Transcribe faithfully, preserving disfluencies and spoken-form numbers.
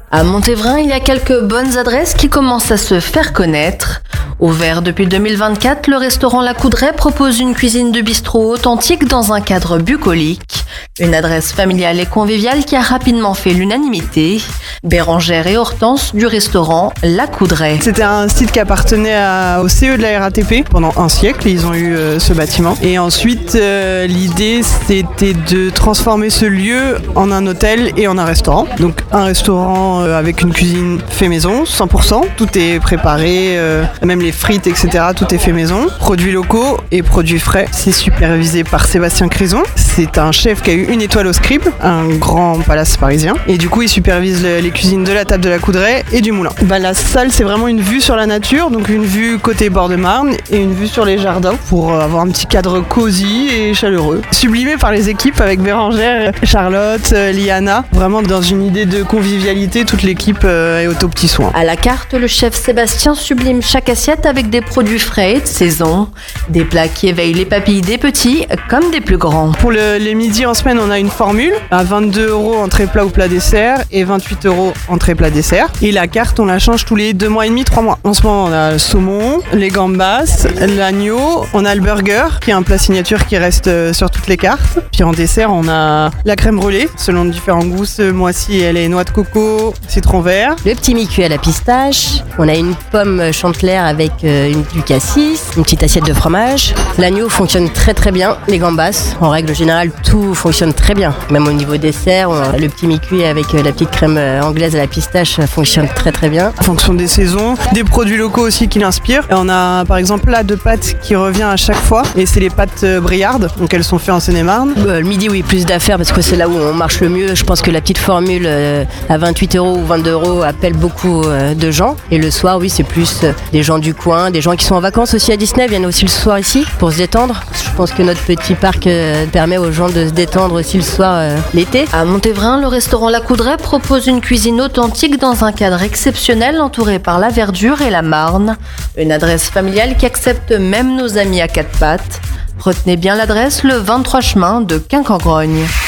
À Montévrain, il y a quelques bonnes adresses qui commencent à se faire connaître. Ouvert depuis deux mille vingt-quatre, le restaurant La Coudray propose une cuisine de bistrot authentique dans un cadre bucolique. Une adresse familiale et conviviale qui a rapidement fait l'unanimité. Bérangère et Hortense du restaurant La Coudray. C'était un site qui appartenait à, au C E de la R A T P pendant un siècle. Ils ont eu euh, ce bâtiment. Et ensuite, euh, l'idée, c'était de transformer ce lieu en un hôtel et en un restaurant. Donc un restaurant euh, avec une cuisine fait maison, cent pour cent. Tout est préparé, euh, même les frites, et cetera. Tout est fait maison. Produits locaux et produits frais. C'est supervisé par Sébastien Crison. C'est un chef qui a eu une étoile au Scribe, un grand palace parisien. Et du coup, il supervise le, les cuisines de la table de la Coudray et du moulin. Bah, la salle, c'est vraiment une vue sur la nature, donc une vue côté bord de Marne et une vue sur les jardins pour avoir un petit cadre cosy et chaleureux. Sublimé par les équipes avec Bérangère, Charlotte, Liana. Vraiment dans une idée de convivialité, toute l'équipe est au top petit soin. À la carte, le chef Sébastien sublime chaque assiette avec des produits frais et de saison. Des plats qui éveillent les papilles des petits comme des plus grands. Pour le, les midis en semaine, on a une formule à vingt-deux euros entrée plat ou plat dessert et vingt-huit euros entrée plat dessert. Et la carte, on la change tous les deux mois et demi, trois mois. En ce moment, on a le saumon, les gambas, l'agneau, on a le burger, qui est un plat signature qui reste sur toutes les cartes. Puis en dessert, on a la crème brûlée, selon différents goûts. Ce mois-ci, elle est noix de coco, citron vert. Le petit mi-cuit à la pistache. On a une pomme chanteleur avec euh, une, du cassis, une petite assiette de fromage. L'agneau fonctionne très très bien. Les gambas, en règle générale, tout fonctionne très bien. Même au niveau dessert, on, le petit mi-cuit avec euh, la petite crème anglaise à la pistache fonctionne très très bien. En fonction des saisons, des produits locaux aussi qui l'inspirent. Et on a par exemple là deux pâtes qui revient à chaque fois et c'est les pâtes Briarde, donc elles sont faites en Seine-et-Marne. Euh, le midi oui, plus d'affaires parce que c'est là où on marche le mieux. Je pense que la petite formule euh, à vingt-huit euros ou vingt-deux euros appelle beaucoup euh, de gens. Et le soir oui, c'est plus euh, des gens du coin, des gens qui sont en vacances aussi à Disney viennent aussi le soir ici pour se détendre. Je pense que notre petit parc euh, permet aux gens de se détendre aussi le soir euh, l'été. À Montévrain, le restaurant La Coudray propose une cuisine authentique dans un cadre exceptiennel entouré par la verdure et la Marne. Une adresse familiale qui accepte même nos amis à quatre pattes. Retenez bien l'adresse, le vingt-trois chemin de Quincamgrogne.